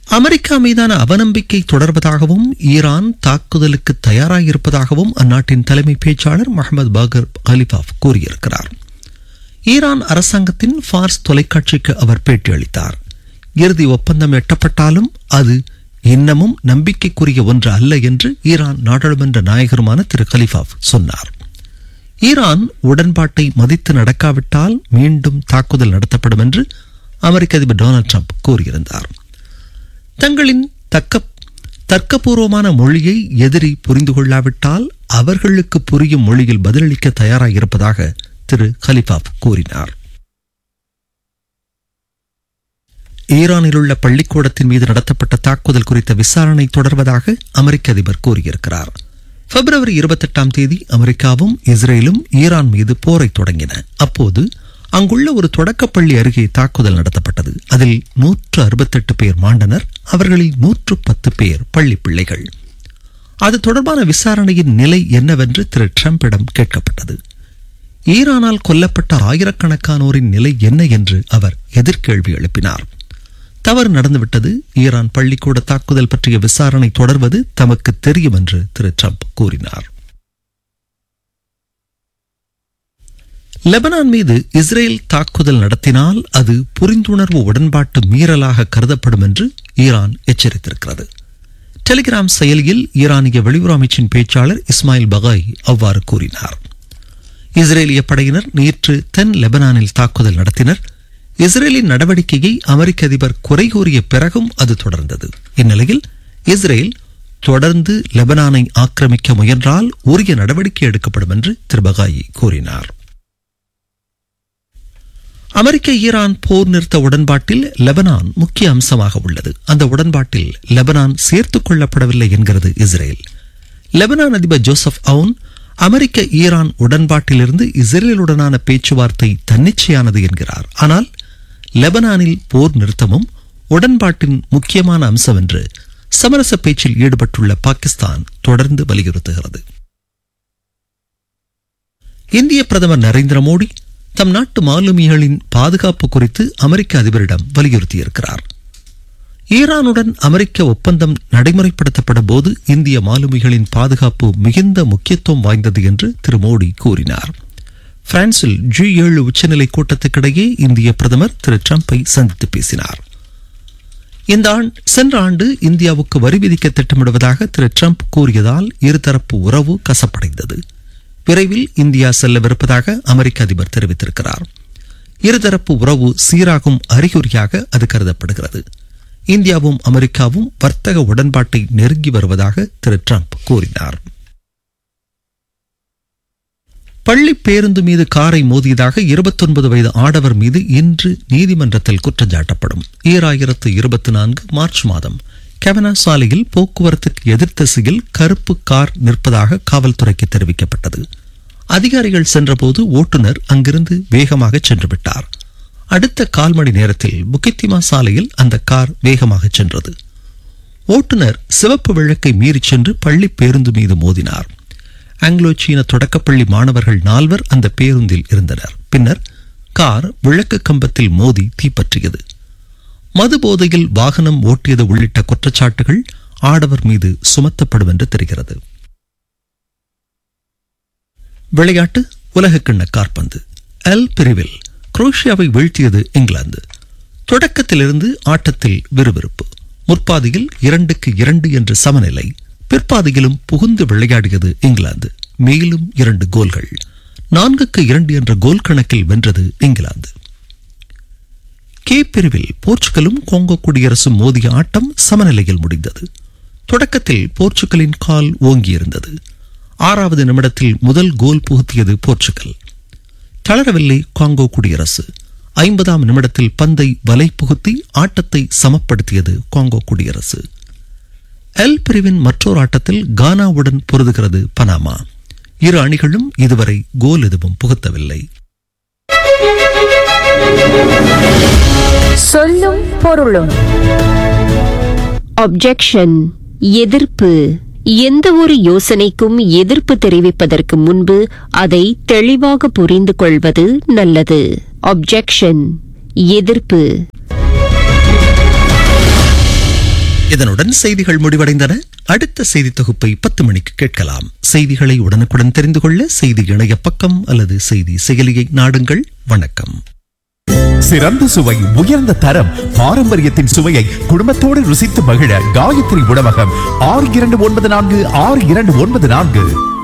America மீதான அவநம்பிக்கை தொடர்வதாகவும் Iran தாக்குதலுக்கு தயாராகியிருப்பதாகவும் அந்நாட்டின் தலைமை பேச்சாளர் முகமது பாகர் கலிஃபாஃப் கூறியிருக்கிறார். ஈரான் அரசாங்கத்தின் ஃபார்ஸ் தொலைக்காட்சிக்கு அவர் பேட்டியளித்தார். இறுதி ஒப்பந்தம் எட்டப்பட்டாலும் அது இன்னமும் நம்பிக்கைக்குரிய ஒன்று அல்ல என்று ஈரான் நாடாளுமன்ற நாயகருமான திரு கலிஃபாஃப் சொன்னார். ஈரான் உடன்பாட்டை மதித்து நடக்காவிட்டால் மீண்டும் தாக்குதல் நடத்தப்படும் என்று அமெரிக்க அதிபர் டொனால்ட் ட்ரம்ப் கூறியிருந்தார். தங்களின் தர்க்கபூர்வமான மொழியை எதிரி புரிந்து கொள்ளாவிட்டால் அவர்களுக்கு புரியும் மொழியில் பதிலளிக்க தயாராகியிருப்பதாக திரு கலிஃபாஃப் கூறினார். ஈரானில் உள்ள பள்ளிக்கூடத்தின் மீது நடத்தப்பட்ட தாக்குதல் குறித்த விசாரணை தொடர்வதாக அமெரிக்க அதிபர் கூறியிருக்கிறார். பிப்ரவரி 28ஆம் தேதி அமெரிக்காவும் இஸ்ரேலும் ஈரான் மீது போரை தொடங்கின. அப்போது அங்குள்ள ஒரு தொடக்கப்பள்ளி அருகே தாக்குதல் நடத்தப்பட்டது. அதில் 168 பேர் மாண்டனர். அவர்களில் 110 பேர் பள்ளி பிள்ளைகள். அது தொடர்பான விசாரணையின் நிலை என்னவென்று திரு டிரம்பிடம் கேட்கப்பட்டது. ஈரானால் கொல்லப்பட்ட ஆயிரக்கணக்கானோரின் நிலை என்ன என்று அவர் எதிர்கேள்வி எழுப்பினார். தவறு நடந்துவிட்டது. ஈரான் பள்ளிக்கூட தாக்குதல் பற்றிய விசாரணை தொடர்வது தமக்கு தெரியும் என்று திரு ட்ரம்ப் கூறினார். லெபனான் மீது இஸ்ரேல் தாக்குதல் நடத்தினால் அது புரிந்துணர்வு உடன்பாட்டு மீறலாக கருதப்படும் என்று ஈரான் எச்சரித்திருக்கிறது. டெலிகிராம் செயலியில் ஈரானிய வெளியுறவு அமைச்சின் பேச்சாளர் இஸ்மாயில் பகாய் அவ்வாறு கூறினார். இஸ்ரேலிய படையினர் நேற்று தென் லெபனானில் தாக்குதல் நடத்தினர். இஸ்ரேலின் நடவடிக்கையை அமெரிக்க அதிபர் குறை கூறிய பிறகும் அது தொடர்ந்தது. இந்நிலையில் இஸ்ரேல் தொடர்ந்து லெபனானை ஆக்கிரமிக்க முயன்றால் உரிய நடவடிக்கை எடுக்கப்படும் என்று திரு பகாயி கூறினார். அமெரிக்க ஈரான் போர் நிறுத்த உடன்பாட்டில் லெபனான் முக்கிய அம்சமாக உள்ளது. அந்த உடன்பாட்டில் லெபனான் சேர்த்துக் கொள்ளப்படவில்லை என்கிறது இஸ்ரேல். லெபனான் அதிபர் ஜோசப் அவுன் அமெரிக்க ஈரான் உடன்பாட்டிலிருந்து இஸ்ரேலுடனான பேச்சுவார்த்தை தன்னிச்சையானது என்கிறார். ஆனால் லெபனானில் போர் நிறுத்தமும் உடன்பாட்டின் முக்கியமான அம்சம் என்று சமரச பேச்சில் ஈடுபட்டுள்ள பாகிஸ்தான் தொடர்ந்து வலியுறுத்துகிறது. இந்திய பிரதமர் நரேந்திர மோடி தம் நாட்டு மாலுமிகளின் பாதுகாப்பு குறித்து அமெரிக்க அதிபரிடம் வலியுறுத்தியிருக்கிறார். ஈரானுடன் அமெரிக்க ஒப்பந்தம் நடைமுறைப்படுத்தப்படும் போது இந்திய மாலுமிகளின் பாதுகாப்பு மிகுந்த முக்கியத்துவம் வாய்ந்தது என்று திரு மோடி கூறினார். பிரான்சில் G7 உச்சநிலை கூட்டத்துக்கிடையே இந்திய பிரதமர் திரு டிரம்பை சந்தித்து பேசினார். சென்ற ஆண்டு இந்தியாவுக்கு வரி விதிக்க திட்டமிடுவதாக திரு டிரம்ப் கூறியதால் இருதரப்பு உறவு கசப்படைந்தது. விரைவில் இந்தியா செல்லவிருப்பதாக அமெரிக்க அதிபர் தெரிவித்திருக்கிறார். இருதரப்பு உறவு சீராகும் அறிகுறியாக அது கருதப்படுகிறது. இந்தியாவும் அமெரிக்காவும் வர்த்தக உடன்பாட்டை நெருங்கி வருவதாக திரு டிரம்ப் கூறினார். பள்ளி பேருந்து மீது காரை மோதியதாக 29 வயது ஆடவர் மீது இன்று நீதிமன்றத்தில் குற்றஞ்சாட்டப்படும். 2024 மார்ச் மாதம் கெவனா சாலையில் போக்குவரத்துக்கு எதிர்த்திசையில் கருப்பு கார் நிற்பதாக காவல்துறைக்கு தெரிவிக்கப்பட்டது. அதிகாரிகள் சென்றபோது ஓட்டுநர் அங்கிருந்து வேகமாக சென்றுவிட்டார். அடுத்த 1/4 மணி நேரத்தில் புக்கித்திமா சாலையில் அந்த கார் வேகமாக சென்றது. ஓட்டுநர் சிவப்பு விளக்கை மீறி சென்று பள்ளி பேருந்து மீது மோதினார். ஆங்கிலோ சீன தொடக்கப்பள்ளி மாணவர்கள் 4 அந்த பேருந்தில் இருந்தனர். பின்னர் கார் விளக்கு கம்பத்தில் மோதி தீப்பற்றியது. மது போதையில் வாகனம் ஓட்டியது உள்ளிட்ட குற்றச்சாட்டுகள் ஆடவர் மீது சுமத்தப்படும் என்று தெரிகிறது. விளையாட்டு உலகக்கிண்ண காற்பந்து எல் பிரிவில் குரோஷியாவை வீழ்த்தியது இங்கிலாந்து. தொடக்கத்திலிருந்து ஆட்டத்தில் விறுவிறுப்பு. முற்பாதியில் 2-2 என்ற சமநிலை. பிற்பாதியிலும் புகுந்து விளையாடியது இங்கிலாந்து. மேலும் 2 கோல்கள். 4-2 என்ற கோல் கணக்கில் வென்றது இங்கிலாந்து. கே பிரிவில் போர்ச்சுகலும் கோங்கோ குடியரசும் மோதிய ஆட்டம் சமநிலையில் முடிந்தது. தொடக்கத்தில் போர்ச்சுகலின் கால் ஓங்கியிருந்தது. 6வது நிமிடத்தில் முதல் கோல் புகுத்தியது போர்ச்சுகல். தளரவில்லை காங்கோ குடியரசு. 50ஆம் நிமிடத்தில் பந்தை வலை புகுத்தி ஆட்டத்தை சமப்படுத்தியது காங்கோ குடியரசு. எல் பிரிவின் மற்றொரு ஆட்டத்தில் கானாவுடன் பொருதுகிறது பனாமா. இரு அணிகளும் இதுவரை கோல் எதுவும் புகுத்தவில்லை. சொல்லும் பொருளும். objection எதிர்ப்பு. எந்த ஒரு யோசனைக்கும் எதிர்ப்பு தெரிவிப்பதற்கு முன்பு அதை தெளிவாக புரிந்து கொள்வது நல்லது. objection எதிர்ப்பு. இதனுடன் செய்திகள் முடிவடைந்தன. அடுத்த செய்தி தொகுப்பை 10 மணிக்கு கேட்கலாம். செய்திகளை உடனுக்குடன் தெரிந்து கொள்ள செய்தி இணைய பக்கம் அல்லது செய்தி செயலியை நாடுங்கள். வணக்கம். சிறந்த சுவை, உயர்ந்த தரம், பாரம்பரியத்தின் சுவையை குடும்பத்தோடு ருசித்து மகிழ காயத்ரி உணவகம் 6294 6294.